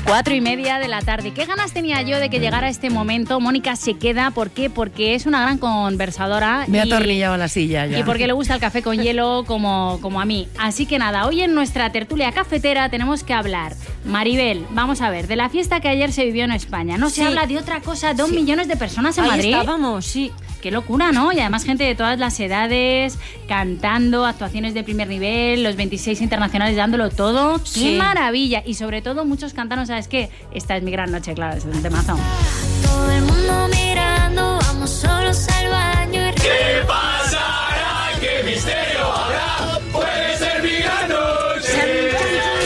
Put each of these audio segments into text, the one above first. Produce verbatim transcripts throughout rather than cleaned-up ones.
Cuatro y media de la tarde. ¿Qué ganas tenía yo de que llegara este momento? Mónica se queda. ¿Por qué? Porque es una gran conversadora. Me ha y, atornillado la silla ya. Y porque le gusta el café con hielo como, como a mí. Así que nada, hoy en nuestra tertulia cafetera tenemos que hablar. Maribel, vamos a ver, de la fiesta que ayer se vivió en España. No se sí. habla de otra cosa. Dos sí. millones de personas en Ahí Madrid. estábamos, sí. Qué locura, ¿no? Y además gente de todas las edades, cantando, actuaciones de primer nivel, los veintiséis internacionales dándolo todo. ¡Qué Sí. maravilla! Y sobre todo muchos cantaron, ¿sabes qué? Esta es mi gran noche, claro, es un temazo. Todo el mundo mirando, vamos solos al baño y... ¿Qué pasará? ¿Qué misterio habrá? Puede ser mi gran noche.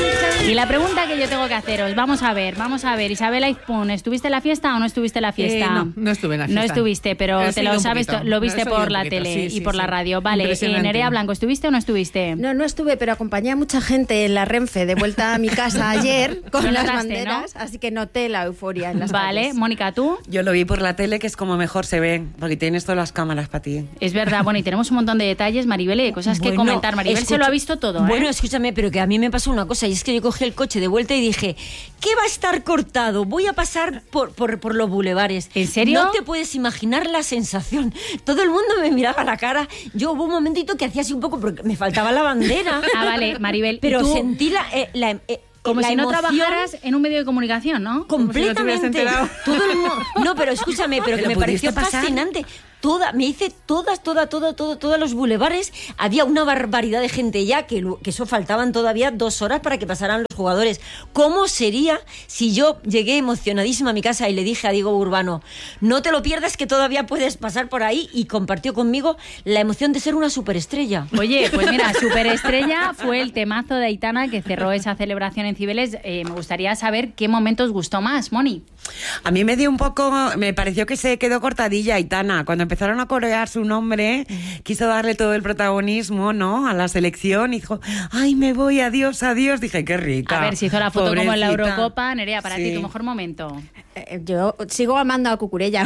Y la pregunta que yo tengo que haceros, vamos a ver, vamos a ver, Isabel Aizpún, ¿estuviste en la fiesta o no estuviste en la fiesta? Eh, no, no estuve en la fiesta. No estuviste, pero He te seguido lo un sabes, poquito. lo viste Lo he seguido por un la poquito, tele sí, y sí, por sí. la radio. Vale, eh, Impresionante. Nerea Blanco, ¿estuviste o no estuviste? No, no estuve, pero acompañé a mucha gente en la Renfe de vuelta a mi casa ayer con Lo las notaste, banderas, ¿no? así que noté la euforia en las Vale, calles. Mónica, ¿tú? Yo lo vi por la tele, que es como mejor se ve, porque tienes todas las cámaras para ti. Es verdad, bueno, y tenemos un montón de detalles, Maribel, y de cosas que Bueno, comentar. Maribel se escucha- lo ha visto todo, ¿eh? Bueno, escúchame, pero que a mí me pasó una cosa, y es que yo cogí el coche de vuelta y dije, ¿qué va a estar cortado? Voy a pasar por, por, por los bulevares. ¿En serio? No te puedes imaginar la sensación. Todo el mundo me miraba a la cara. Yo hubo un momentito que hacía así un poco, porque me faltaba la bandera. Ah, vale, Maribel. ¿y Pero tú? sentí la... eh, la eh, Como la si no emoción trabajaras en un medio de comunicación, ¿no? completamente. Todo el mu- no, pero escúchame, pero ¿Te que lo me pareció pudiste pasar? fascinante. Toda, me hice todas, toda, toda, todo, todos los bulevares. Había una barbaridad de gente ya, que, lo- que eso faltaban todavía dos horas para que pasaran los jugadores. ¿Cómo sería si yo llegué emocionadísima a mi casa y le dije a Diego Urbano, no te lo pierdas que todavía puedes pasar por ahí? Y compartió conmigo la emoción de ser una superestrella. Oye, pues mira, Superestrella fue el temazo de Aitana que cerró esa celebración en Cibeles. Eh, me gustaría saber qué momento os gustó más, Moni. A mí me dio un poco, me pareció que se quedó cortadilla Aitana. Cuando empezaron a corear su nombre, quiso darle todo el protagonismo, ¿no? A la selección y dijo, ay, me voy, adiós, adiós. Dije, qué rica. A ver, si hizo la foto como en la Pobrecita. Eurocopa. Nerea, para Sí. ti, tu mejor momento. Eh, Yo sigo amando a Cucurella.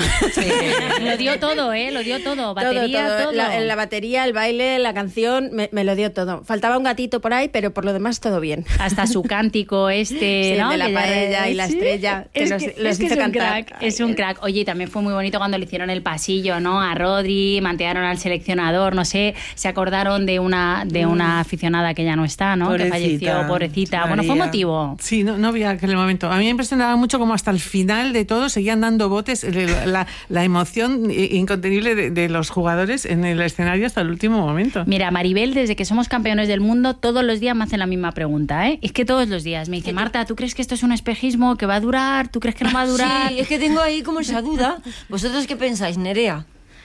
Lo dio todo, ¿eh? Lo dio todo. Batería, todo. todo, todo. La, la batería, el baile, la canción, me, me lo dio todo. Faltaba un gatito por ahí, pero por lo demás todo bien. Hasta su cántico este, Sí, ¿no? el de la Que ya- paella y la Sí. estrella, que Es los- que, los es, que hizo es un cantar. crack, es un Ay, crack. Oye, y también fue muy bonito cuando le hicieron el pasillo, ¿no? A Rodri, mantearon al seleccionador, no sé, se acordaron de una de una aficionada que ya no está, ¿no? Pobrecita, que falleció, pobrecita. Bueno, fue María. motivo. Sí, no, no vi aquel momento. A mí me impresionaba mucho como hasta el final de todo seguían dando botes, la, la, la emoción incontenible de, de los jugadores en el escenario hasta el último momento. Mira, Maribel, desde que somos campeones del mundo, todos los días me hacen la misma pregunta, ¿eh? Es que todos los días me dice, Marta, ¿tú crees que esto es un espejismo que va a durar? ¿Tú crees que no va a durar? Sí, es que tengo ahí como esa duda. ¿Vosotros qué pensáis, Nerea?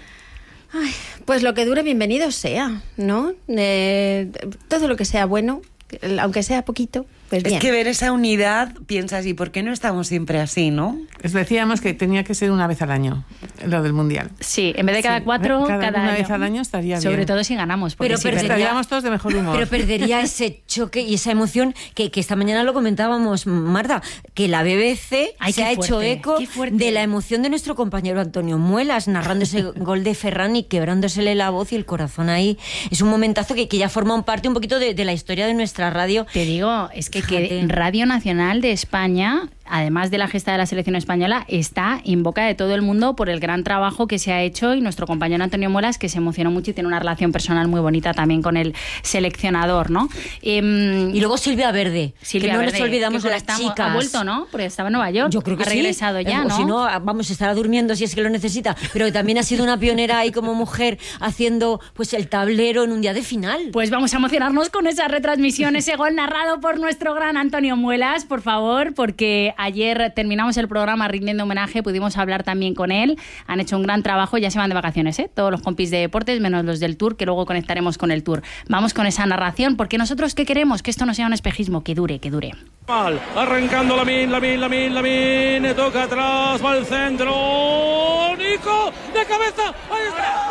Pues lo que dure, bienvenido sea, ¿no? Eh, todo lo que sea bueno, aunque sea poquito, pues bien. Es que ver esa unidad, piensas, ¿y por qué no estamos siempre así, no? Les decíamos que tenía que ser una vez al año, lo del Mundial. Sí, en vez de cada Sí, cuatro, cada cada, una año. vez al año estaría Sobre bien. todo si ganamos. Porque Pero si perdería- perdemos- Estaríamos todos de mejor humor. Pero perdería ese choque y esa emoción que, que esta mañana lo comentábamos, Marta, que la B B C Ay, se qué ha hecho fuerte, eco qué fuerte. de la emoción de nuestro compañero Antonio Muelas, narrando ese gol de Ferran y quebrándosele la voz y el corazón ahí. Es un momentazo que, que ya forma un parte un poquito de, de la historia de nuestra radio. Te digo, es que, que Fíjate. Radio Nacional de España, además de la gesta de la selección española, está en boca de todo el mundo por el gran trabajo que se ha hecho, y nuestro compañero Antonio Muelas, que se emocionó mucho y tiene una relación personal muy bonita también con el seleccionador, ¿no? Eh, Y luego Silvia Verde, Silvia que no Verde, nos olvidamos que de las está- chicas. Ha vuelto, ¿no? Porque estaba en Nueva York. Yo creo que ha sí. regresado ya, Eh, ¿no? O si no, vamos, estará durmiendo si es que lo necesita. Pero que también ha sido una pionera ahí como mujer haciendo pues el tablero en un día de final. Pues vamos a emocionarnos con esa retransmisión, ese gol narrado por nuestro gran Antonio Muelas, por favor, porque ayer terminamos el programa rindiendo homenaje, pudimos hablar también con él, han hecho un gran trabajo, ya se van de vacaciones, ¿eh? Todos los compis de deportes, menos los del Tour, que luego conectaremos con el Tour. Vamos con esa narración, porque nosotros ¿qué queremos? Que esto no sea un espejismo, que dure, que dure. Mal, arrancando Lamin, Lamin, Lamin, Lamin, toca atrás, va al centro, Nico, de cabeza, ahí está.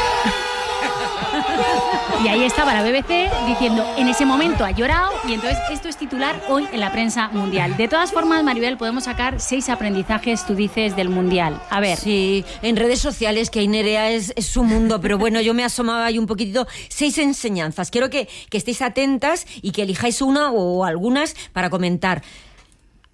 Y ahí estaba la B B C diciendo, en ese momento ha llorado, y entonces esto es titular hoy en la prensa mundial. De todas formas, Maribel, podemos sacar seis aprendizajes, tú dices, del mundial. A ver. Sí, en redes sociales, que ahí Nerea es, es su mundo, pero bueno, yo me asomaba ahí un poquitito. Seis enseñanzas. Quiero que, que estéis atentas y que elijáis una o algunas para comentar.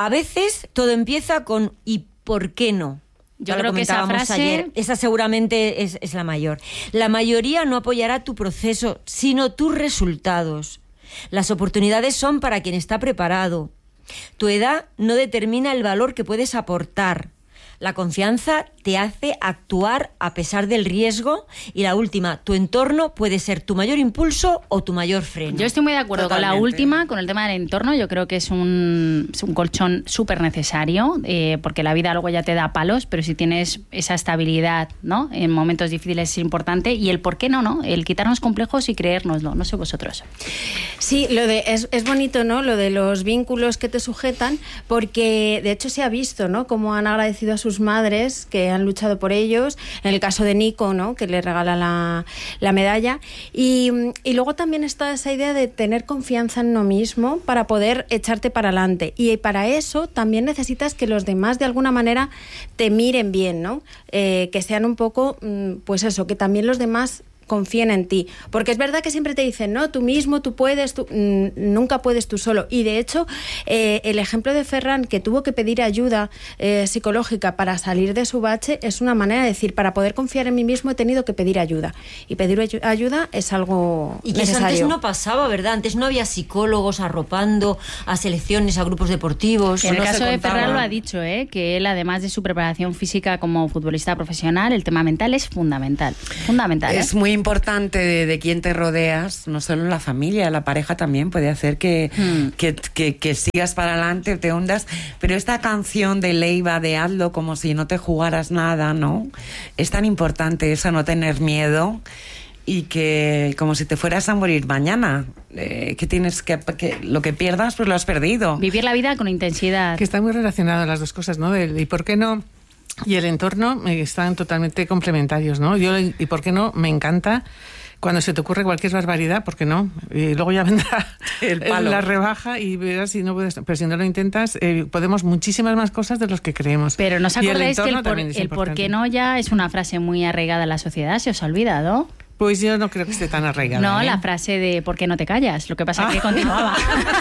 A veces todo empieza con ¿y por qué no? Yo Ya lo creo que esa comentábamos frase... ayer. Esa seguramente es, es la mayor. La mayoría no apoyará tu proceso, sino tus resultados. Las oportunidades son para quien está preparado. Tu edad no determina el valor que puedes aportar. La confianza te hace actuar a pesar del riesgo. Y la última, tu entorno puede ser tu mayor impulso o tu mayor freno. Yo estoy muy de acuerdo Totalmente. con la última, con el tema del entorno. Yo creo que es un, es un colchón súper necesario, eh, porque la vida luego ya te da palos, pero si tienes esa estabilidad, ¿no? En momentos difíciles es importante. Y el por qué no, ¿no? El quitarnos complejos y creérnoslo. No sé vosotros. Sí, lo de es, es bonito, ¿no? Lo de los vínculos que te sujetan, porque de hecho se ha visto, ¿no? Cómo han agradecido a sus madres que han luchado por ellos. En el caso de Nico, ¿no? Que le regala la, la medalla. Y, y luego también está esa idea de tener confianza en uno mismo para poder echarte para adelante. Y para eso también necesitas que los demás de alguna manera te miren bien, ¿no? Eh, que sean un poco, pues eso, que también los demás confíen en ti, porque es verdad que siempre te dicen, no, tú mismo, tú puedes, tú, mm, nunca puedes tú solo, y de hecho eh, el ejemplo de Ferran, que tuvo que pedir ayuda eh, psicológica para salir de su bache, es una manera de decir, para poder confiar en mí mismo he tenido que pedir ayuda, y pedir ayu- ayuda es algo Y que eso necesario. antes no pasaba, ¿verdad? Antes no había psicólogos arropando a selecciones, a grupos deportivos. En el no caso se de contaba. Ferran lo ha dicho, ¿eh? Que él, además de su preparación física como futbolista profesional, el tema mental es fundamental. Fundamental. ¿eh? Es muy importante de, de quién te rodeas, no solo la familia, la pareja también puede hacer que, Hmm. que, que, que sigas para adelante, te hundas. Pero esta canción de Leiva, de hazlo como si no te jugaras nada, ¿no? Es tan importante eso, no tener miedo. Y que como si te fueras a morir mañana, eh, que tienes que, que lo que pierdas pues lo has perdido. Vivir la vida con intensidad. Que están muy relacionadas las dos cosas, ¿no? Del y por qué no y el entorno eh, están totalmente complementarios, ¿no? Yo el y por qué no me encanta cuando se te ocurre cualquier barbaridad, ¿por qué no? Y luego ya vendrá El palo. la rebaja y verás si no puedes, pero si no lo intentas, eh, podemos muchísimas más cosas de los que creemos. Pero ¿no os Y el acordáis que el, entorno por, también es el por importante. qué no ya es una frase muy arraigada en la sociedad? ¿Se os ha olvidado? Pues yo no creo que esté tan arraigada. No, ¿eh? la frase de ¿por qué no te callas? Lo que pasa es que continuaba.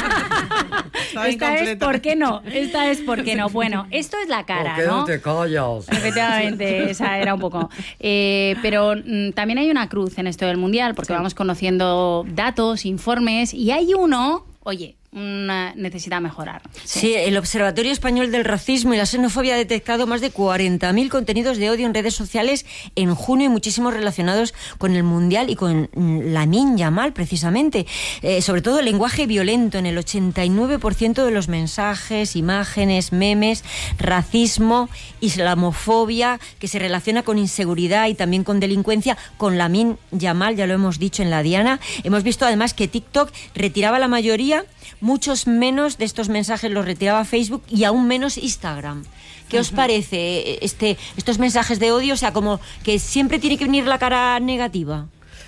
Estaba Esta es incompleta. ¿por qué no? Esta es ¿por qué no? Bueno, esto es la cara, ¿no? callas? Efectivamente, esa era un poco. Eh, pero mm, también hay una cruz en esto del Mundial, porque vamos conociendo datos, informes, y hay uno, oye, una, necesita mejorar. Sí, el Observatorio Español del Racismo y la Xenofobia ha detectado más de cuarenta mil contenidos de odio en redes sociales en junio y muchísimos relacionados con el Mundial y con Lamine Yamal, precisamente. Eh, sobre todo el lenguaje violento en el ochenta y nueve por ciento de los mensajes, imágenes, memes, racismo, islamofobia, que se relaciona con inseguridad y también con delincuencia, con Lamine Yamal, ya lo hemos dicho en la Diana. Hemos visto además que TikTok retiraba la mayoría. Muchos menos de estos mensajes los retiraba Facebook y aún menos Instagram. ¿Qué os parece este, estos mensajes de odio? O sea, como que siempre tiene que venir la cara negativa.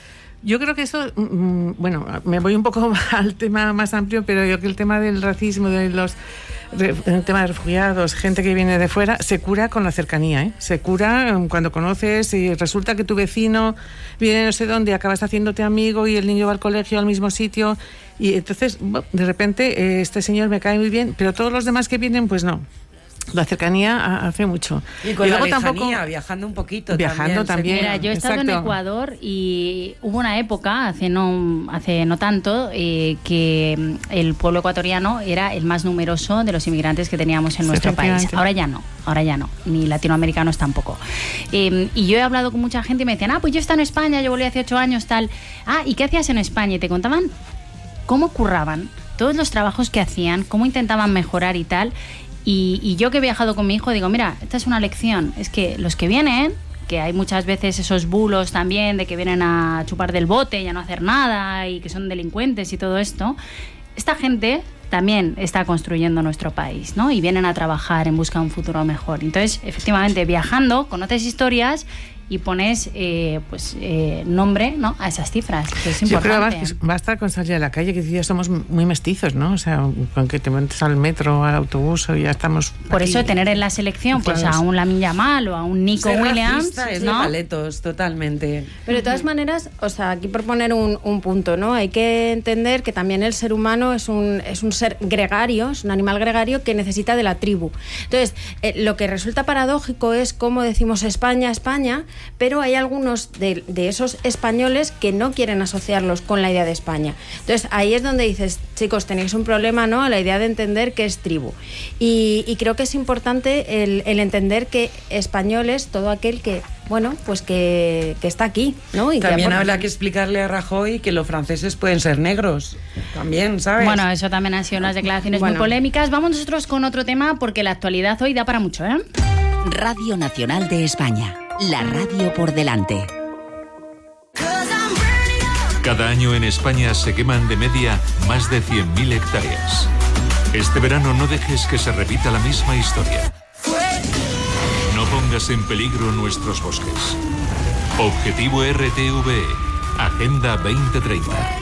Yo creo que eso, mm, bueno, me voy un poco al tema más amplio, pero yo creo que el tema del racismo, de los el tema de refugiados, gente que viene de fuera, se cura con la cercanía, ¿eh? Se cura cuando conoces y resulta que tu vecino viene no sé dónde, acabas haciéndote amigo y el niño va al colegio al mismo sitio y entonces de repente eh, este señor me cae muy bien, pero todos los demás que vienen pues no. La cercanía hace mucho. Y con la luego lejanía, tampoco, viajando un poquito. Viajando también. Mira, yo he estado en Exacto. Ecuador y hubo una época, hace no, hace no tanto, eh, que el pueblo ecuatoriano era el más numeroso de los inmigrantes que teníamos en Sí, nuestro país. efectivamente. Ahora ya no, ahora ya no, ni latinoamericanos tampoco. Eh, y yo he hablado con mucha gente y me decían, ah, pues yo estaba en España, yo volví hace ocho años, tal. Ah, ¿y qué hacías en España? Y te contaban cómo curraban, todos los trabajos que hacían, cómo intentaban mejorar y tal. Y, y yo que he viajado con mi hijo digo, mira, esta es una lección, es que los que vienen, que hay muchas veces esos bulos también de que vienen a chupar del bote y a no hacer nada y que son delincuentes y todo esto, esta gente también está construyendo nuestro país, ¿no? Y vienen a trabajar en busca de un futuro mejor. Entonces, efectivamente, viajando, conoces historias y pones eh, pues eh, nombre, ¿no?, a esas cifras, que es Yo creo importante. que va- basta con salir a la calle, que ya somos muy mestizos, ¿no? O sea, con que te montes al metro, al autobús, y ya estamos. Por aquí. eso tener en la selección pues a Claro. un Lamine Yamal o a un Nico Ser Williams, racista es de ¿no? paletos, totalmente. Pero de todas maneras, o sea, aquí por poner un, un punto, ¿no? Hay que entender que también el ser humano es un, es un ser gregario, es un animal gregario que necesita de la tribu. Entonces, eh, lo que resulta paradójico es cómo decimos España, España, pero hay algunos de, de esos españoles que no quieren asociarlos con la idea de España. Entonces, ahí es donde dices, chicos, tenéis un problema, ¿no?, a la idea de entender qué es tribu. Y, y creo que es importante el, el entender que español es todo aquel que, bueno, pues que, que está aquí, ¿no? Y También que, habrá que explicarle a Rajoy que los franceses pueden ser negros. También, ¿sabes? Bueno, eso también han sido unas declaraciones Bueno. muy polémicas. Vamos nosotros con otro tema porque la actualidad hoy da para mucho, ¿eh? Radio Nacional de España. La radio por delante. Cada año en España se queman de media más de cien mil hectáreas. Este verano no dejes que se repita la misma historia. No pongas en peligro nuestros bosques. Objetivo R T V E. Agenda veinte treinta.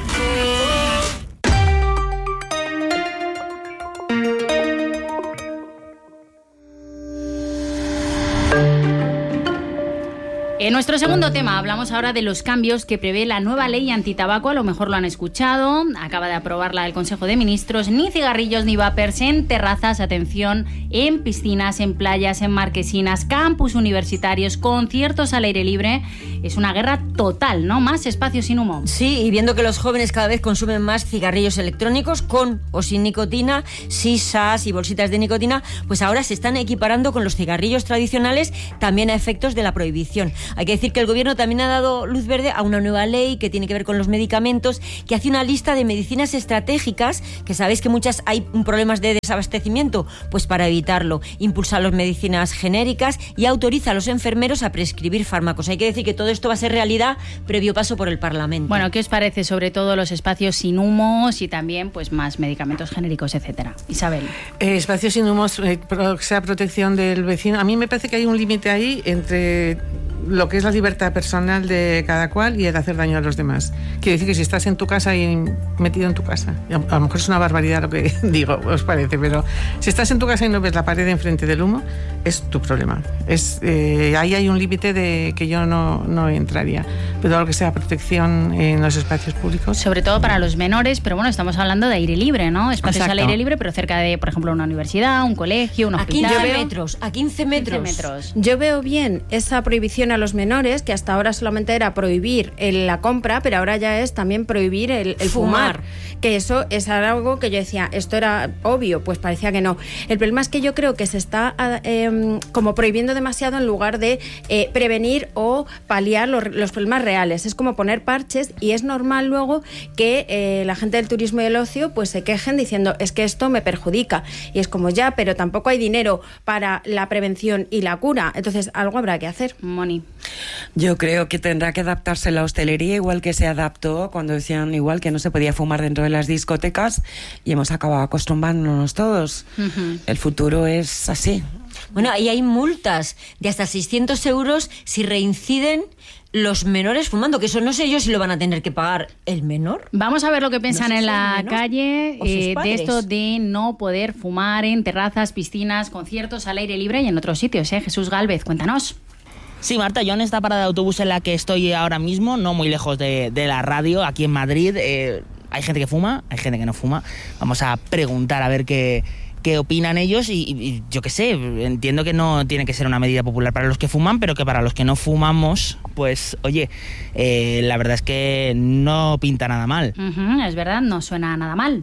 En nuestro segundo tema hablamos ahora de los cambios que prevé la nueva ley antitabaco. A lo mejor lo han escuchado. Acaba de aprobarla el Consejo de Ministros. Ni cigarrillos ni vapers en terrazas, atención, en piscinas, en playas, en marquesinas, campus universitarios, conciertos al aire libre. Es una guerra total, ¿no? Más espacios sin humo. Sí, y viendo que los jóvenes cada vez consumen más cigarrillos electrónicos con o sin nicotina, sisas y bolsitas de nicotina, pues ahora se están equiparando con los cigarrillos tradicionales también a efectos de la prohibición. Hay que decir que el gobierno también ha dado luz verde a una nueva ley que tiene que ver con los medicamentos, que hace una lista de medicinas estratégicas, que sabéis que muchas hay problemas de desabastecimiento, pues para evitarlo, impulsa las medicinas genéricas y autoriza a los enfermeros a prescribir fármacos. Hay que decir que todo esto va a ser realidad previo paso por el Parlamento. Bueno, ¿qué os parece sobre todo los espacios sin humos y también pues más medicamentos genéricos, etcétera? Isabel. Eh, espacios sin humos, eh, pro- sea protección del vecino. A mí me parece que hay un límite ahí entre lo que es la libertad personal de cada cual y el hacer daño a los demás. Quiere decir que si estás en tu casa y metido en tu casa, a, a lo mejor es una barbaridad lo que digo, os parece, pero si estás en tu casa y no ves la pared enfrente del humo, es tu problema. Es, eh, ahí hay un límite de que yo no, no entraría. Pero todo lo que sea protección en los espacios públicos. Sobre todo para los menores, pero bueno, estamos hablando de aire libre, ¿no? Espacios Exacto. al aire libre, pero cerca de, por ejemplo, una universidad, un colegio, un a hospital. quince metros, a quince metros. quince metros. Yo veo bien esa prohibición a los menores, que hasta ahora solamente era prohibir el- la compra, pero ahora ya es también prohibir el, el fumar. Fumar. Que eso es algo que yo decía, esto era obvio, pues parecía que no. El problema es que yo creo que se está eh, como prohibiendo demasiado en lugar de eh, prevenir o paliar los, los problemas reales. Es como poner parches y es normal luego que eh, la gente del turismo y el ocio pues se quejen diciendo, es que esto me perjudica. Y es como ya, pero tampoco hay dinero para la prevención y la cura. Entonces algo habrá que hacer. Moni. Yo creo que tendrá que adaptarse la hostelería igual que se adaptó cuando decían igual que no se podía fumar dentro de las discotecas y hemos acabado acostumbrándonos todos. Ujú. El futuro es así. Bueno, ahí hay multas de hasta seiscientos euros si reinciden los menores fumando, que eso no sé yo si lo van a tener que pagar el menor. Vamos a ver lo que piensan No sé en si la el menor calle o sus eh, de padres. esto de no poder fumar en terrazas, piscinas, conciertos al aire libre y en otros sitios, ¿eh? Jesús Gálvez, cuéntanos. Sí, Marta, yo en esta parada de autobús en la que estoy ahora mismo, no muy lejos de, de la radio, aquí en Madrid, eh, hay gente que fuma, hay gente que no fuma. Vamos a preguntar a ver qué, qué opinan ellos y, y yo qué sé, entiendo que no tiene que ser una medida popular para los que fuman, pero que para los que no fumamos, pues oye, eh, la verdad es que no pinta nada mal. Ujú, es verdad, no suena nada mal.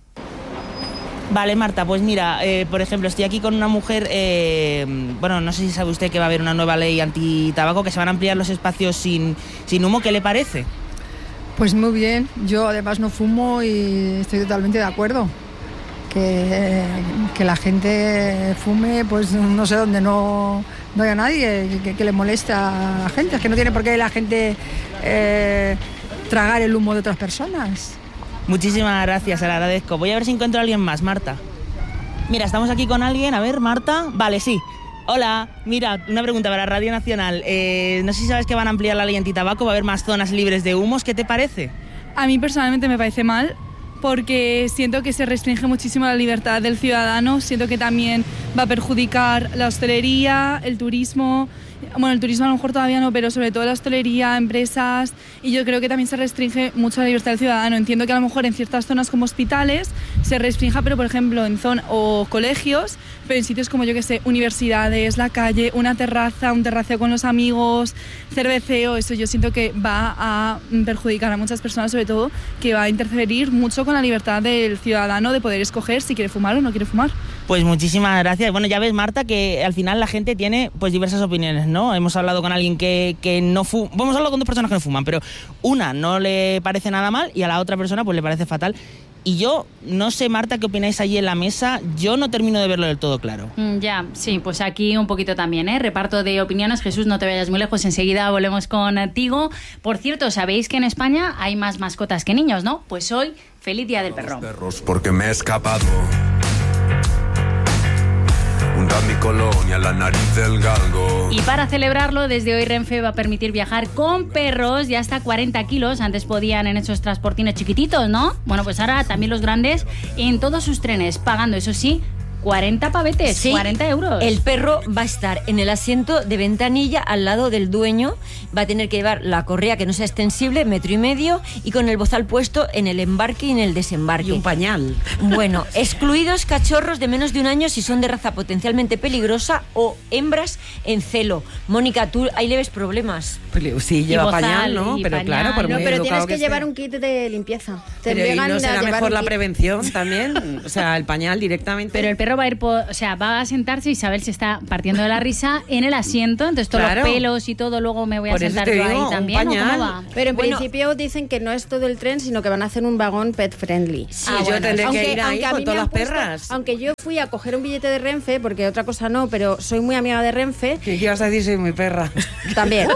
Vale, Marta, pues mira, eh, por ejemplo, estoy aquí con una mujer, eh, bueno, no sé si sabe usted que va a haber una nueva ley antitabaco, que se van a ampliar los espacios sin, sin humo, ¿qué le parece? Pues muy bien, yo además no fumo y estoy totalmente de acuerdo. Que, que la gente fume, pues no sé dónde no, no haya nadie que, que le moleste a la gente. Es que no tiene por qué la gente eh, tragar el humo de otras personas. Muchísimas gracias, se lo agradezco. Voy a ver si encuentro a alguien más, Marta. Mira, estamos aquí con alguien, a ver, Marta. Vale, sí. Hola, mira, una pregunta para Radio Nacional. Eh, no sé si sabes que van a ampliar la ley antitabaco, va a haber más zonas libres de humos. ¿Qué te parece? A mí personalmente me parece mal, porque siento que se restringe muchísimo la libertad del ciudadano, siento que también va a perjudicar la hostelería, el turismo. Bueno, el turismo a lo mejor todavía no, pero sobre todo la hostelería, empresas, y yo creo que también se restringe mucho la libertad del ciudadano. Entiendo que a lo mejor en ciertas zonas como hospitales se restrinja, pero por ejemplo en zonas o colegios, pero en sitios como yo que sé, universidades, la calle, una terraza, un terraceo con los amigos, cerveceo, eso yo siento que va a perjudicar a muchas personas, sobre todo que va a interferir mucho con la libertad del ciudadano de poder escoger si quiere fumar o no quiere fumar. Pues muchísimas gracias. Bueno, ya ves, Marta, que al final la gente tiene pues diversas opiniones, ¿no? Hemos hablado con alguien que, que no fuma. Hemos hablado con dos personas que no fuman, pero una no le parece nada mal y a la otra persona pues le parece fatal. Y yo, no sé, Marta, ¿qué opináis allí en la mesa? Yo no termino de verlo del todo claro. Mm, ya, sí, pues aquí un poquito también, ¿eh? Reparto de opiniones. Jesús, no te vayas muy lejos, enseguida volvemos contigo. Por cierto, ¿sabéis que en España hay más mascotas que niños, no? Pues hoy, feliz Día del Perro. Perros porque me he escapado. Hunda mi colonia, la nariz del galgo. Y para celebrarlo, desde hoy Renfe va a permitir viajar con perros de hasta cuarenta kilos. Antes podían en esos transportines chiquititos, ¿no? Bueno, pues ahora también los grandes en todos sus trenes, pagando, eso sí, cuarenta pavetes, sí, cuarenta euros. El perro va a estar en el asiento de ventanilla al lado del dueño, va a tener que llevar la correa que no sea extensible, metro y medio, y con el bozal puesto en el embarque y en el desembarque. Y un pañal. Bueno, excluidos cachorros de menos de un año si son de raza potencialmente peligrosa o hembras en celo. Mónica, tú ahí le ves problemas. Sí, lleva bozal, pañal, ¿no? Pero pañal. claro, por No, muy pero tienes educado que, que llevar esté. un kit de limpieza. Te Pero ¿y obligan no a será llevar mejor un la kit. prevención también? O sea, el pañal directamente. Pero el perro va a ir, por, o sea, va a sentarse, Isabel se está partiendo de la risa en el asiento, entonces todos Claro. los pelos y todo, luego me voy a Por eso sentar te yo digo, ahí un también, ¿o pañal. cómo va? Pero en Bueno, principio dicen que no es todo el tren, sino que van a hacer un vagón pet friendly. Sí, yo tendré que ir ahí a con mí me todas han las puesto- perras. Aunque yo fui a coger un billete de Renfe, porque otra cosa no, pero soy muy amiga de Renfe, ¿Qué ibas a decir? Soy muy perra. también.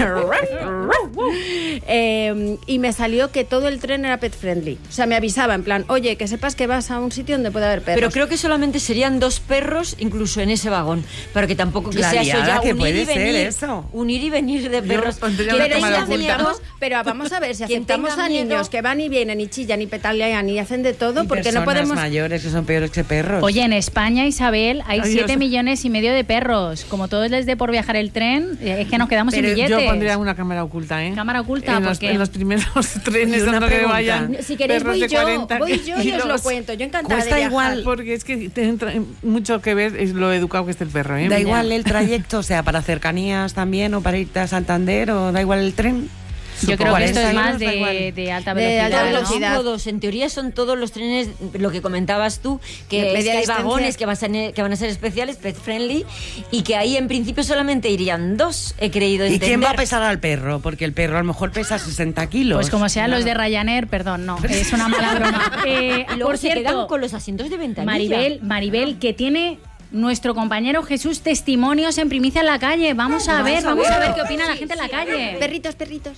Eh, y me salió que todo el tren era pet friendly. O sea, me avisaba en plan, oye, que sepas que vas a un sitio donde puede haber perros. Pero creo que solamente serían dos perros incluso en ese vagón, pero que tampoco que La sea eso liada ya que unir puede y ser venir, eso. unir y venir de perros. pondría Que una pero, tenga cámara si miedo, aceptamos, pero vamos a ver, si Quien aceptamos tenga a miedo- niños que van y vienen y chillan y petalean y hacen de todo, Y porque no personas podemos... mayores que son peores que perros. Oye, en España, Isabel, hay Ay, siete Dios. millones y medio de perros. Como todos les dé por viajar el tren, eh, es que nos quedamos sin Pero billetes. yo pondría una cámara oculta, ¿eh? Cámara oculta, en ¿por los, qué? en los primeros trenes Oye, una donde que pregunta. vayan. Si queréis perros voy de yo, cuarenta voy yo y os lo kilos. cuento. Yo encantada Cuesta de viajar. igual. Porque es que te entra mucho que ver es lo educado que esté el perro, ¿eh? Da igual el trayecto, o sea, para cercanías también, o para irte a Santander, o da igual el tren. Yo creo que esto es cuarenta más euros, da de, igual. de alta De velocidad, alta ¿no? Todos, velocidad. todos, en teoría son todos los trenes, lo que comentabas tú, que, De es media que hay distancia. vagones que van, a ser, que van a ser especiales, pet friendly, y que ahí en principio solamente irían dos, he creído ¿Y entender. quién va a pesar al perro? Porque el perro a lo mejor pesa sesenta kilos. Pues como sean los de Claro. Ryanair, perdón, no, es una mala broma. Eh, Y luego por se quedan cierto, con los asientos de ventanilla. Maribel, Maribel, que tiene nuestro compañero Jesús testimonios en primicia en la calle. Vamos a ver, vamos a ver qué opina la gente en la calle. Perritos, perritos.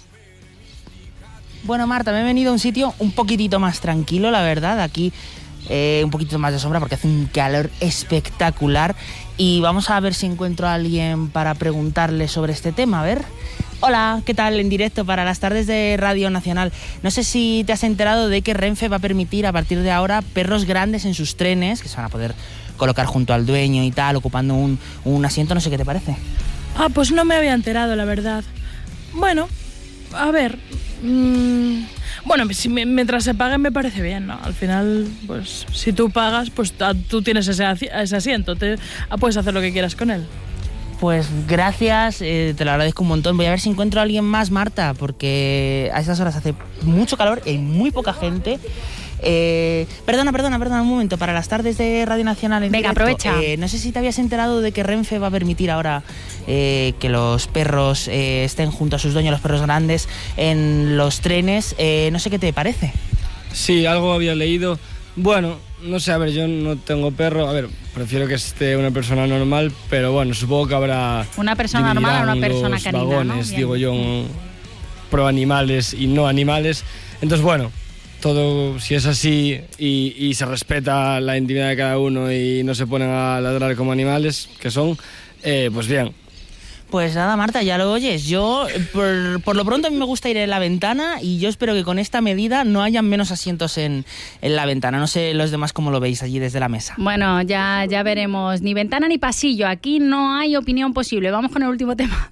Bueno, Marta, me he venido a un sitio un poquitito más tranquilo, la verdad. Aquí eh, un poquito más de sombra porque hace un calor espectacular. Y vamos a ver si encuentro a alguien para preguntarle sobre este tema. A ver. Hola, ¿qué tal? En directo para las tardes de Radio Nacional. No sé si te has enterado de que Renfe va a permitir a partir de ahora perros grandes en sus trenes, que se van a poder colocar junto al dueño y tal, ocupando un, un asiento. No sé qué te parece. Ah, pues no me había enterado, la verdad. Bueno, a ver. mmm, bueno, si me- mientras se paguen me parece bien, ¿no? Al final, pues si tú pagas, pues ta- tú tienes ese, asi- ese asiento, te, ah, puedes hacer lo que quieras con él. Pues gracias, eh, te lo agradezco un montón. Voy a ver si encuentro a alguien más, Marta, porque a estas horas hace mucho calor y hay muy poca gente. Eh, perdona, perdona, perdona, un momento. Para las tardes de Radio Nacional en Venga, directo, aprovecha. eh, no sé si te habías enterado de que Renfe va a permitir ahora eh, que los perros eh, estén junto a sus dueños, los perros grandes, en los trenes. Eh, no sé qué te parece. Sí, algo había leído. Bueno, no sé, a ver, yo no tengo perro. A ver, prefiero que esté una persona normal, pero bueno, supongo que habrá... Una persona normal a una dividirán persona los canina, ¿no? vagones, Bien. digo yo, pro animales y no animales. Entonces, bueno, todo, si es así y, y se respeta la intimidad de cada uno y no se ponen a ladrar como animales que son, eh, pues bien. Pues nada, Marta, ya lo oyes. Yo, por, por lo pronto, a mí me gusta ir en la ventana y yo espero que con esta medida no hayan menos asientos en, en la ventana. No sé los demás cómo lo veis allí desde la mesa. Bueno, ya, ya veremos. Ni ventana ni pasillo. Aquí no hay opinión posible. Vamos con el último tema.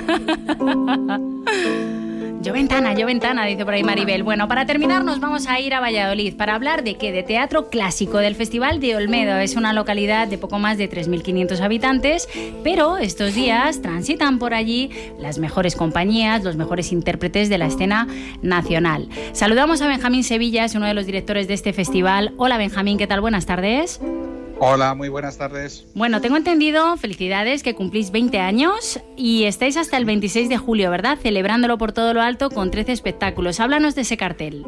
Yo ventana, yo ventana, dice por ahí Maribel. Bueno, para terminar nos vamos a ir a Valladolid para hablar de qué, de teatro clásico, del Festival de Olmedo. Es una localidad de poco más de tres mil quinientos habitantes, pero estos días transitan por allí las mejores compañías, los mejores intérpretes de la escena nacional. Saludamos a Benjamín Sevilla, es uno de los directores de este festival. Hola Benjamín, ¿qué tal? Buenas tardes. Hola, muy buenas tardes. Bueno, tengo entendido, felicidades, que cumplís veinte años y estáis hasta el veintiséis de julio, ¿verdad? Celebrándolo por todo lo alto con trece espectáculos. Háblanos de ese cartel.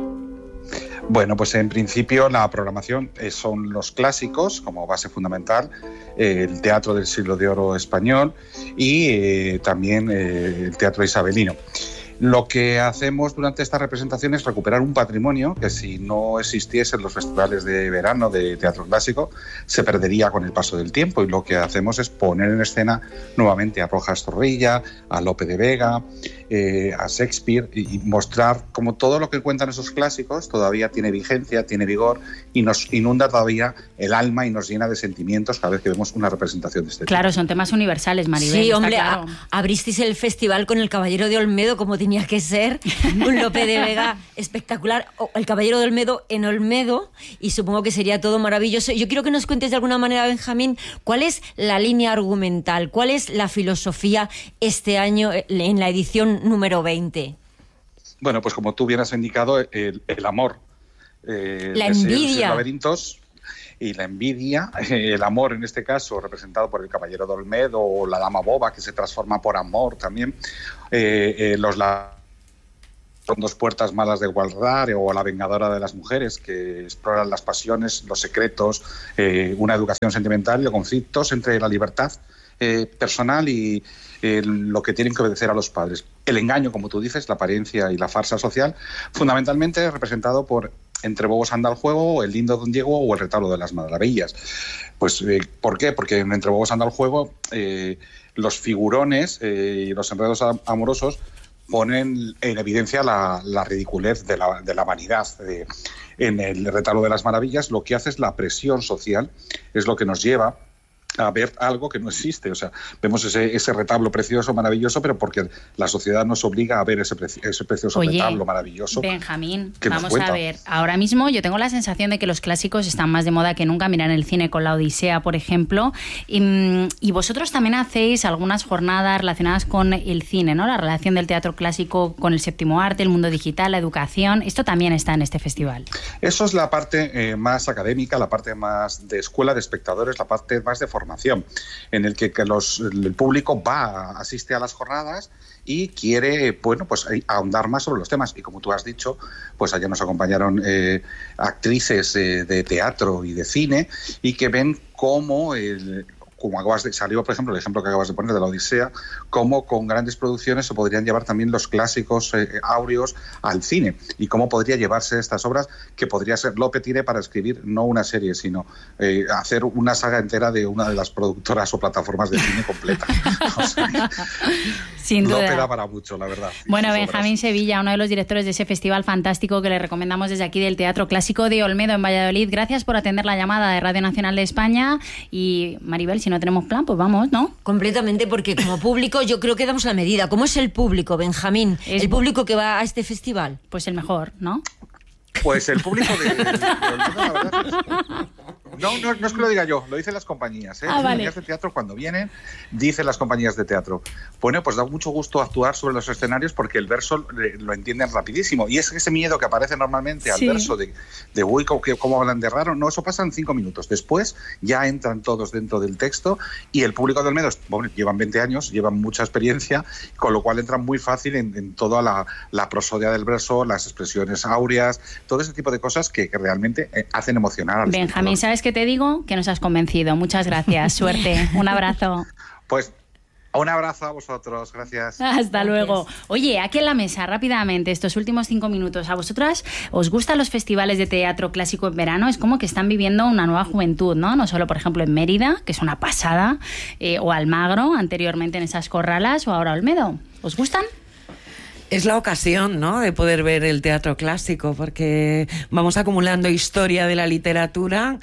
Bueno, pues en principio la programación son los clásicos como base fundamental, eh, el teatro del siglo de oro español y eh, también eh, el teatro isabelino. Lo que hacemos durante esta representación es recuperar un patrimonio que si no existiesen los festivales de verano de teatro clásico se perdería con el paso del tiempo, y lo que hacemos es poner en escena nuevamente a Rojas Zorrilla, a Lope de Vega, eh, a Shakespeare, y, y mostrar cómo todo lo que cuentan esos clásicos todavía tiene vigencia, tiene vigor y nos inunda todavía el alma y nos llena de sentimientos cada vez que vemos una representación de este tipo. Claro, son temas universales, Maribel. Sí, hombre, claro. a, abristeis el festival con el Caballero de Olmedo como tenía que ser, un Lope de Vega espectacular, o el Caballero de Olmedo en Olmedo, y supongo que sería todo maravilloso. Yo quiero que nos cuentes de alguna manera, Benjamín, cuál es la línea argumental, cuál es la filosofía este año en la edición número veinte. Bueno, pues como tú bien has indicado, el, el amor, eh, la envidia, los laberintos y la envidia, eh, el amor en este caso representado por el Caballero de Olmedo, o la Dama Boba que se transforma por amor también, eh, eh, los la son dos puertas malas de guardar, o la Vengadora de las mujeres, que exploran las pasiones, los secretos, eh, una educación sentimental y los conflictos entre la libertad eh, personal y eh, lo que tienen que obedecer a los padres. El engaño, como tú dices, la apariencia y la farsa social, fundamentalmente representado por Entre bobos anda el juego, El lindo don Diego o El retablo de las maravillas. Pues, eh, ¿por qué? Porque en Entre bobos anda el juego eh, los figurones eh, y los enredos amorosos ponen en evidencia la, la ridiculez de la, de la vanidad. Eh, en El retablo de las maravillas lo que hace es la presión social, es lo que nos lleva a ver algo que no existe. O sea, vemos ese, ese retablo precioso, maravilloso, pero porque la sociedad nos obliga a ver ese, preci ese precioso Oye, retablo maravilloso. Benjamín, vamos a ver. Ahora mismo yo tengo la sensación de que los clásicos están más de moda que nunca. Mirar el cine con La Odisea, por ejemplo. Y, y vosotros también hacéis algunas jornadas relacionadas con el cine, ¿no? La relación del teatro clásico con el séptimo arte, el mundo digital, la educación. Esto también está en este festival. Eso es la parte eh, más académica, la parte más de escuela de espectadores, la parte más de formación, en el que, que los, el público va, asiste a las jornadas y quiere, bueno, pues ahondar más sobre los temas. Y como tú has dicho, pues allá nos acompañaron eh, actrices eh, de teatro y de cine, y que ven cómo el como acabas de, salió, por ejemplo, el ejemplo que acabas de poner de La Odisea, cómo con grandes producciones se podrían llevar también los clásicos eh, áureos al cine, y cómo podría llevarse estas obras, que podría ser Lope tiene para escribir no una serie, sino eh, hacer una saga entera de una de las productoras o plataformas de cine completa. O sea, sin duda. Lope da para mucho, la verdad. Bueno, Benjamín Sevilla, uno de los directores de ese festival fantástico que le recomendamos desde aquí, del Teatro Clásico de Olmedo en Valladolid. Gracias por atender la llamada de Radio Nacional de España. Y Maribel, si no tenemos plan, pues vamos, ¿no? Completamente, porque como público yo creo que damos la medida. ¿Cómo es el público, Benjamín? Es el público que va a este festival. Pues el mejor, ¿no? Pues el público de... de, de, de la verdad es, no, no, no es que lo diga yo, lo dicen las compañías, ¿eh? Ah, las vale. compañías de teatro cuando vienen, dicen las compañías de teatro. Bueno, pues da mucho gusto actuar sobre los escenarios porque el verso lo entienden rapidísimo. Y es ese miedo que aparece normalmente al sí. verso de, de uy, ¿cómo, cómo hablan de raro? No, eso pasa en cinco minutos. Después ya entran todos dentro del texto, y el público de Olmedo, bueno, llevan veinte años, llevan mucha experiencia, con lo cual entran muy fácil en, en toda la, la prosodia del verso, las expresiones áureas, todo ese tipo de cosas que, que realmente eh, hacen emocionar al Benjamín, ¿sabes qué te digo? Que nos has convencido. Muchas gracias. Suerte. Un abrazo. Pues Un abrazo a vosotros, gracias. Hasta gracias. Luego. Oye, aquí en la mesa, rápidamente, estos últimos cinco minutos, ¿a vosotras os gustan los festivales de teatro clásico en verano? Es como que están viviendo una nueva juventud, ¿no? No solo, por ejemplo, en Mérida, que es una pasada, eh, o Almagro, anteriormente en esas corralas, o ahora Olmedo. ¿Os gustan? Es la ocasión, ¿no?, de poder ver el teatro clásico, porque vamos acumulando historia de la literatura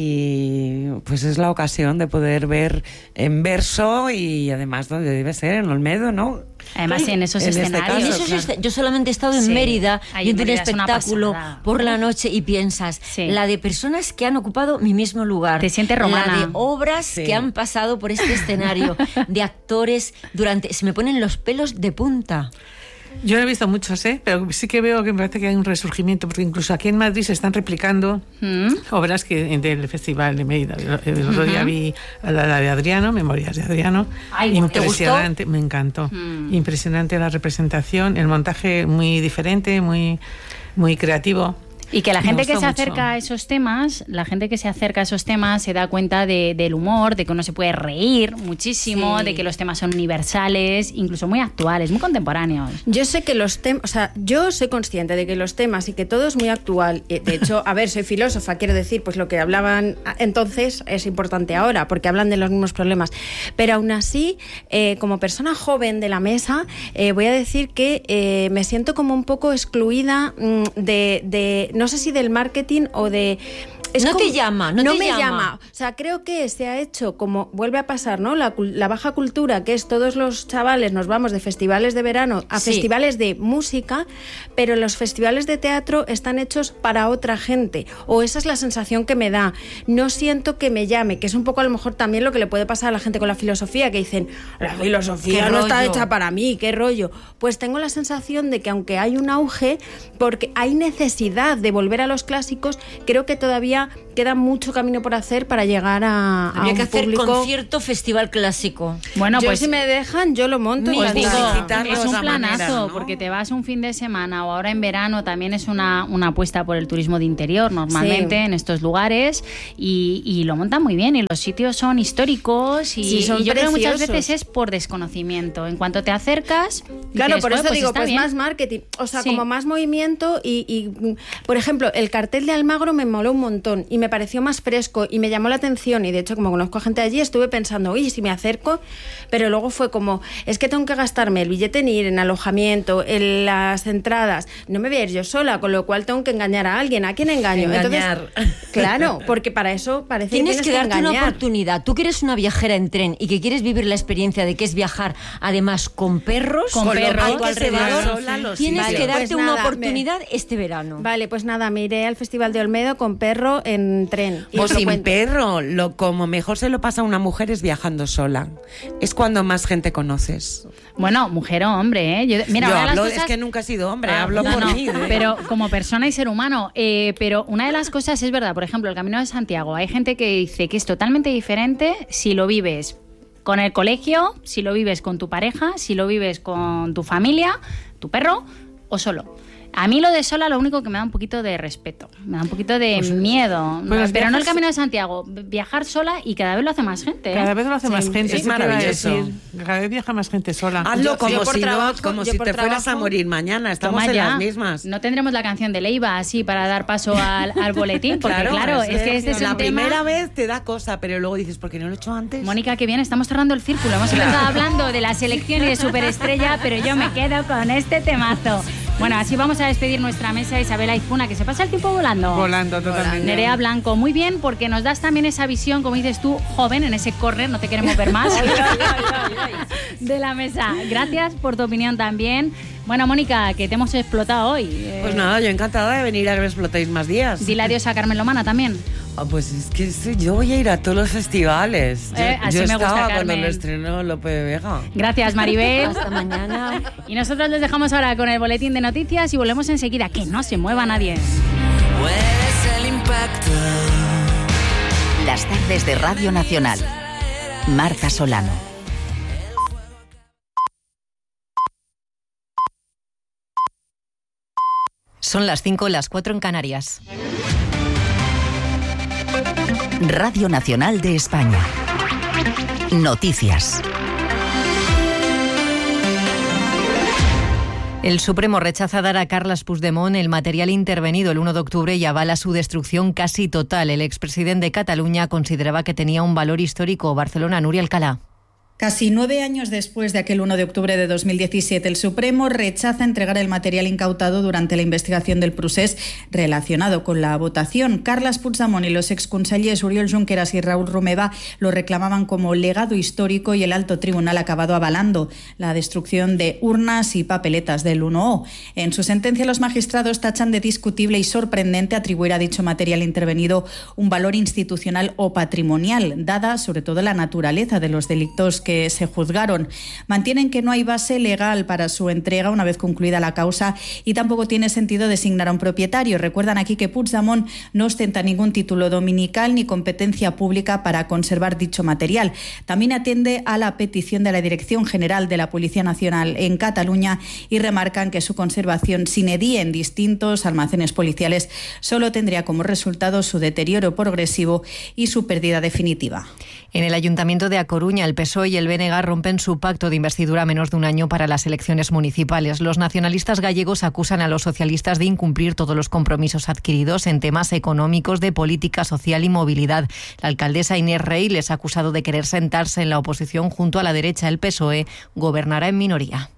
y pues es la ocasión de poder ver en verso y además donde debe ser, en Olmedo, ¿no? Además, sí, en esos en escenarios. Este caso, caso, claro. Yo solamente he estado en sí. Mérida Ay, viendo un Mérida espectáculo por la noche y piensas, sí. la de personas que han ocupado mi mismo lugar. Te sientes romana. La de obras sí. que han pasado por este escenario, de actores durante... Se me ponen los pelos de punta. Yo no he visto muchos, ¿eh? Pero sí que veo que me parece que hay un resurgimiento, porque incluso aquí en Madrid se están replicando ¿Mm? obras que del Festival de Mérida. El otro día vi la, la de Adriano, Memorias de Adriano. Ay, impresionante, me encantó. ¿Mm? Impresionante la representación, el montaje muy diferente, muy, muy creativo. Y que la gente que se mucho. acerca a esos temas, la gente que se acerca a esos temas se da cuenta de, del humor, de que uno se puede reír muchísimo, sí. de que los temas son universales, incluso muy actuales, muy contemporáneos. Yo sé que los temas, o sea, yo soy consciente de que los temas y que todo es muy actual. De hecho, a ver, soy filósofa, quiero decir, pues lo que hablaban entonces es importante ahora, porque hablan de los mismos problemas. Pero aún así, eh, como persona joven de la mesa, eh, voy a decir que eh, me siento como un poco excluida mm, de... de no sé si del marketing o de... Es no como, te llama, no, no te me llama. llama. O sea, creo que se ha hecho como vuelve a pasar, ¿no? La, la baja cultura, que es todos los chavales nos vamos de festivales de verano a sí. festivales de música, pero los festivales de teatro están hechos para otra gente. O esa es la sensación que me da. No siento que me llame, que es un poco a lo mejor también lo que le puede pasar a la gente con la filosofía, que dicen, la filosofía no rollo? está hecha para mí, qué rollo. Pues tengo la sensación de que aunque hay un auge, porque hay necesidad de volver a los clásicos, creo que todavía queda mucho camino por hacer para llegar a, a Había un que hacer público... concierto festival clásico. Bueno, yo, pues si me dejan, yo lo monto. Os digo, es un planazo, manera, ¿no? porque te vas un fin de semana o ahora en verano también es una, una apuesta por el turismo de interior normalmente sí. en estos lugares y, y lo montan muy bien y los sitios son históricos y, sí, son y yo creo que muchas preciosos. veces es por desconocimiento. En cuanto te acercas... Claro, dices, por eso pues digo, pues bien. más marketing, o sea, sí. como más movimiento y, y, por ejemplo, el cartel de Almagro me moló un montón y me pareció más fresco y me llamó la atención y de hecho como conozco a gente allí estuve pensando, oye, si me acerco, pero luego fue como, es que tengo que gastarme el billete en ir, en alojamiento, en las entradas, no me voy a ir yo sola, con lo cual tengo que engañar a alguien. ¿A quién engaño? Engañar. Entonces, claro, porque para eso parece tienes que que tienes darte que una oportunidad. Tú que eres una viajera en tren y que quieres vivir la experiencia de que es viajar además con perros, con, con perros a tu alrededor, sola, tienes vale. que darte pues una nada, oportunidad me... este verano. Vale, pues nada, me iré al Festival de Olmedo con perro en tren. Y o sin cuento. perro, lo como mejor se lo pasa a una mujer es viajando sola. Es cuando más gente conoces. Bueno, mujer o hombre, ¿eh? Yo, mira, Yo una de hablo, las cosas... es que nunca he sido hombre, Ah, hablo no, por no, mí. ¿eh? Pero como persona y ser humano. Eh, pero una de las cosas es verdad, por ejemplo, el Camino de Santiago. Hay gente que dice que es totalmente diferente si lo vives con el colegio, si lo vives con tu pareja, si lo vives con tu familia, tu perro o solo. A mí lo de sola lo único que me da un poquito de respeto, me da un poquito de pues, miedo, pues pero no el Camino de Santiago, viajar sola y cada vez lo hace más gente. ¿eh? Cada vez lo hace sí, más gente, es maravilloso. Cada vez viaja más gente sola. Hazlo Yo, como yo por si, trabajo, no, como yo si por te trabajo, fueras a morir mañana, estamos Toma en ya. las mismas. No tendremos la canción de Leiva así para dar paso al, al boletín, porque claro, claro es, es que este es la un primera tema... vez te da cosa, pero luego dices, ¿por qué no lo he hecho antes? Mónica, qué bien, estamos cerrando el círculo. Hemos empezado hablando de la selección y de Superestrella, pero yo me quedo con este temazo. Bueno, así vamos a despedir nuestra mesa. Isabel Aizpuna, que se pasa el tiempo volando. Volando, totalmente. Nerea Blanco, muy bien, porque nos das también esa visión, como dices tú, joven, en ese córner, no te queremos ver más, ay, ay, ay, ay. de la mesa. Gracias por tu opinión también. Bueno, Mónica, que te hemos explotado hoy. Pues nada, yo encantada de venir a que me explotéis más días. Dile adiós a Carmen Lomana también. Oh, pues es que sí, yo voy a ir a todos los festivales. Yo, Eh, así yo me estaba gusta, cuando Carmen. lo estrenó Lope de Vega. Gracias, Maribel. Hasta mañana. Y nosotros les dejamos ahora con el boletín de noticias y volvemos enseguida. Que no se mueva nadie. El impacto. Las tardes de Radio Nacional. Marta Solano. Son las cinco, las cuatro en Canarias. Radio Nacional de España. Noticias. El Supremo rechaza dar a Carles Puigdemont el material intervenido el uno de octubre y avala su destrucción casi total. El expresidente de Cataluña consideraba que tenía un valor histórico. Barcelona, Núria Alcalá. Casi nueve años después de aquel uno de octubre de dos mil diecisiete, el Supremo rechaza entregar el material incautado durante la investigación del procés relacionado con la votación. Carles Puigdemont y los exconsellers Oriol Junqueras y Raúl Romeva lo reclamaban como legado histórico y el alto tribunal ha acabado avalando la destrucción de urnas y papeletas del uno O. En su sentencia, los magistrados tachan de discutible y sorprendente atribuir a dicho material intervenido un valor institucional o patrimonial, dada sobre todo la naturaleza de los delitos que se juzgaron. Mantienen que no hay base legal para su entrega una vez concluida la causa y tampoco tiene sentido designar a un propietario. Recuerdan aquí que Puigdemont no ostenta ningún título dominical ni competencia pública para conservar dicho material. También atiende a la petición de la Dirección General de la Policía Nacional en Cataluña y remarcan que su conservación sine die en distintos almacenes policiales solo tendría como resultado su deterioro progresivo y su pérdida definitiva. En el Ayuntamiento de A Coruña, el P S O E y el B N G rompen su pacto de investidura a menos de un año para las elecciones municipales. Los nacionalistas gallegos acusan a los socialistas de incumplir todos los compromisos adquiridos en temas económicos, de política social y movilidad. La alcaldesa Inés Rey les ha acusado de querer sentarse en la oposición junto a la derecha. El P S O E gobernará en minoría.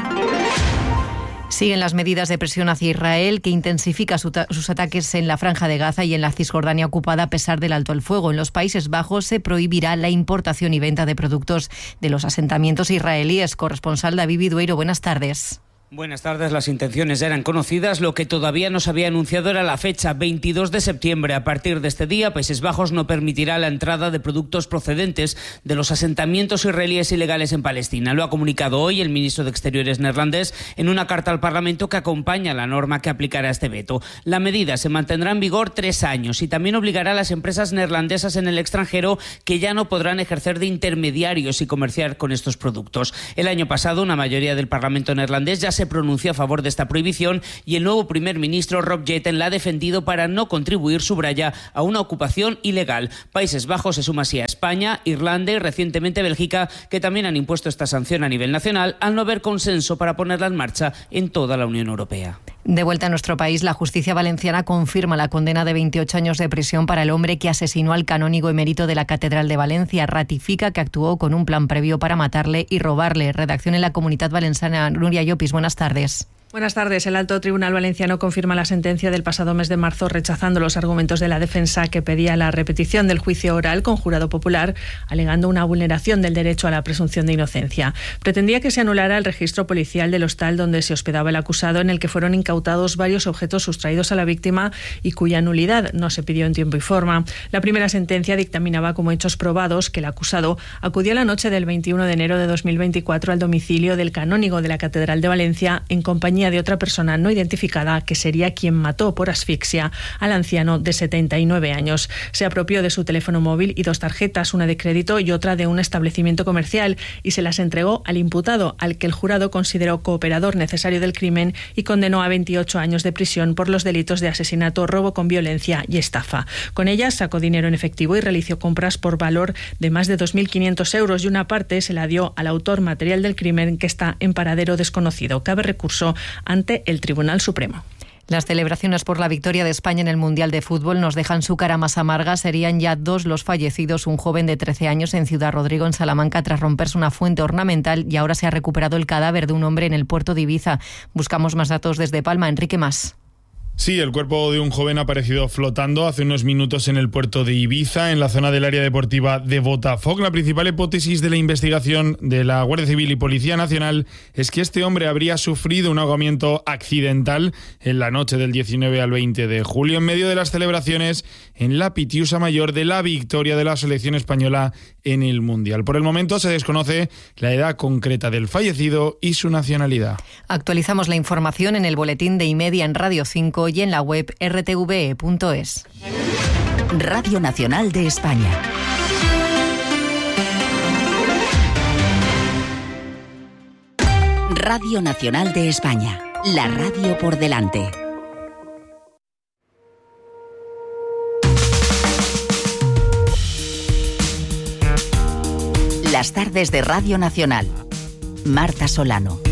Siguen las medidas de presión hacia Israel, que intensifica su sus ataques en la Franja de Gaza y en la Cisjordania ocupada a pesar del alto el fuego. En los Países Bajos se prohibirá la importación y venta de productos de los asentamientos israelíes. Corresponsal David Vidueiro, buenas tardes. Buenas tardes. Las intenciones eran conocidas. Lo que todavía no se había anunciado era la fecha, veintidós de septiembre. A partir de este día, Países Bajos no permitirá la entrada de productos procedentes de los asentamientos israelíes ilegales en Palestina. Lo ha comunicado hoy el ministro de Exteriores neerlandés en una carta al Parlamento que acompaña la norma que aplicará este veto. La medida se mantendrá en vigor tres años y también obligará a las empresas neerlandesas en el extranjero que ya no podrán ejercer de intermediarios y comerciar con estos productos. El año pasado, una mayoría del Parlamento neerlandés ya se pronunció a favor de esta prohibición y el nuevo primer ministro Rob Jetten la ha defendido para no contribuir, subraya, a una ocupación ilegal. Países Bajos se suma así a España, Irlanda y recientemente Bélgica, que también han impuesto esta sanción a nivel nacional al no haber consenso para ponerla en marcha en toda la Unión Europea. De vuelta a nuestro país, la justicia valenciana confirma la condena de veintiocho años de prisión para el hombre que asesinó al canónigo emérito de la Catedral de Valencia. Ratifica que actuó con un plan previo para matarle y robarle. Redacción en la Comunitat Valenciana. Núria Llopis, buenas tardes. Buenas tardes. El Alto Tribunal Valenciano confirma la sentencia del pasado mes de marzo, rechazando los argumentos de la defensa que pedía la repetición del juicio oral con jurado popular, alegando una vulneración del derecho a la presunción de inocencia. Pretendía que se anulara el registro policial del hostal donde se hospedaba el acusado, en el que fueron incautados varios objetos sustraídos a la víctima y cuya nulidad no se pidió en tiempo y forma. La primera sentencia dictaminaba como hechos probados que el acusado acudió la noche del veintiuno de enero de dos mil veinticuatro al domicilio del canónigo de la Catedral de Valencia en compañía de otra persona no identificada que sería quien mató por asfixia al anciano de setenta y nueve años. Se apropió de su teléfono móvil y dos tarjetas, una de crédito y otra de un establecimiento comercial, y se las entregó al imputado, al que el jurado consideró cooperador necesario del crimen y condenó a veintiocho años de prisión por los delitos de asesinato, robo con violencia y estafa. Con ellas sacó dinero en efectivo y realizó compras por valor de más de dos mil quinientos euros, y una parte se la dio al autor material del crimen, que está en paradero desconocido. Cabe recurso ante el Tribunal Supremo. Las celebraciones por la victoria de España en el Mundial de Fútbol nos dejan su cara más amarga. Serían ya dos los fallecidos, un joven de trece años en Ciudad Rodrigo, en Salamanca, tras romperse una fuente ornamental, y ahora se ha recuperado el cadáver de un hombre en el puerto de Ibiza. Buscamos más datos desde Palma. Enrique Mas. Sí, el cuerpo de un joven ha aparecido flotando hace unos minutos en el puerto de Ibiza, en la zona del área deportiva de Botafoc. La principal hipótesis de la investigación de la Guardia Civil y Policía Nacional es que este hombre habría sufrido un ahogamiento accidental en la noche del diecinueve al veinte de julio, en medio de las celebraciones en la Pitiusa Mayor de la victoria de la selección española en el Mundial. Por el momento se desconoce la edad concreta del fallecido y su nacionalidad. Actualizamos la información en el boletín de Imedia en Radio cinco y en la web erre te ve punto es. Radio Nacional de España. Radio Nacional de España. La radio por delante. Las tardes de Radio Nacional. Marta Solano.